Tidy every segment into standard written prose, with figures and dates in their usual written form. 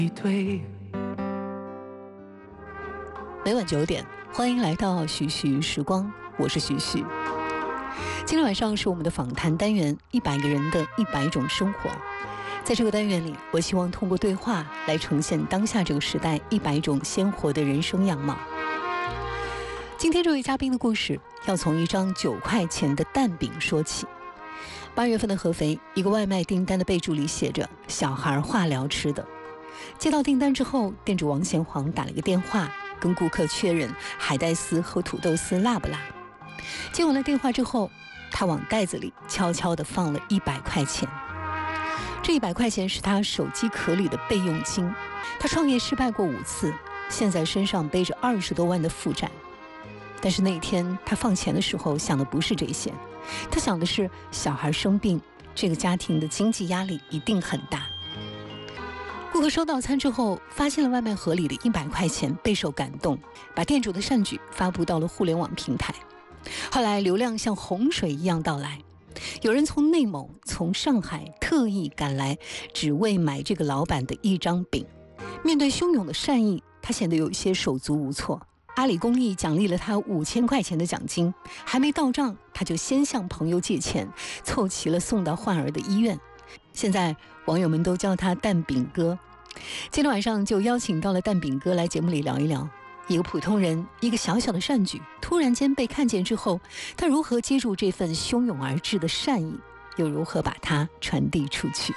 每晚9点，欢迎来到徐徐时光，我是徐徐。今天晚上是我们的访谈单元，100个人的100种生活。在这个单元里，我希望通过对话来呈现当下这个时代100种鲜活的人生样貌。今天这位嘉宾的故事要从一张9块钱的蛋饼说起。8月份的合肥，一个外卖订单的备注里写着“小孩化疗吃的”。接到订单之后，店主王贤煌打了一个电话，跟顾客确认海带丝和土豆丝辣不辣。接完了电话之后，他往袋子里悄悄地放了100块钱。这100块钱是他手机壳里的备用金。他创业失败过5次，现在身上背着20多万的负债。但是那一天他放钱的时候想的不是这些，他想的是小孩生病，这个家庭的经济压力一定很大。顾客收到餐之后，发现了外卖盒里的100块钱，备受感动，把店主的善举发布到了互联网平台。后来流量像洪水一样到来，有人从内蒙、从上海特意赶来，只为买这个老板的一张饼。面对汹涌的善意，他显得有一些手足无措。阿里公益奖励了他5000块钱的奖金，还没到账，他就先向朋友借钱，凑齐了送到患儿的医院。现在网友们都叫他蛋饼哥。今天晚上就邀请到了蛋饼哥来节目里聊一聊，一个普通人，一个小小的善举，突然间被看见之后，他如何接住这份汹涌而至的善意，又如何把它传递出去。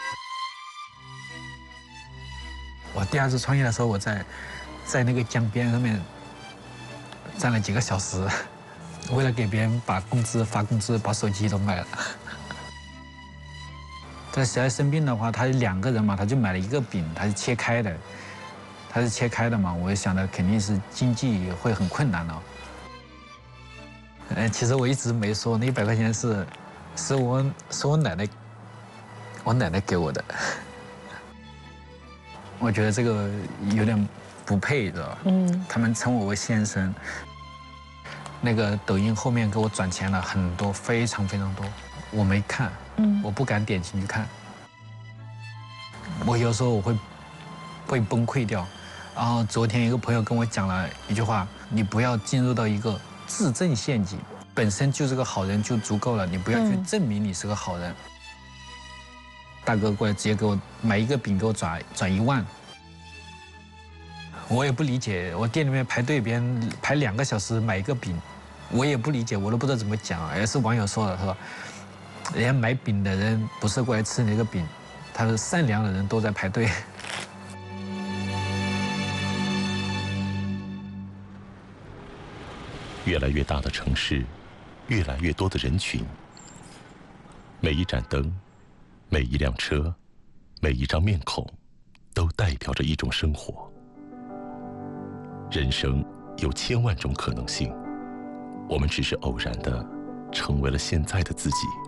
我第2次创业的时候，我在那个江边上面站了几个小时，为了给别人发工资，把手机都卖了。但实在生病的话，他2个人嘛，他就买了一个饼，他是切开的嘛，我就想的肯定是经济会很困难了。其实我一直没说，那100块钱是我奶奶给我的。我觉得这个有点不配，知道吧？他们称我为先生。那个抖音后面给我转钱了很多，非常非常多，我没看，我不敢点进去看。我有时候我会崩溃掉。然后昨天一个朋友跟我讲了一句话：你不要进入到一个自证陷阱，本身就是个好人就足够了，你不要去证明你是个好人。大哥过来直接给我买一个饼，给我转1万。我也不理解，我店里面排队，别人排2个小时买一个饼，我也不理解，我都不知道怎么讲。也是网友说的，说人家买饼的人不是过来吃那个饼，他是善良的人都在排队。 越来越大的城市，越来越多的人群，每一盏灯，每一辆车，每一张面孔，都代表着一种生活。人生有1000万种可能性，我们只是偶然的成为了现在的自己。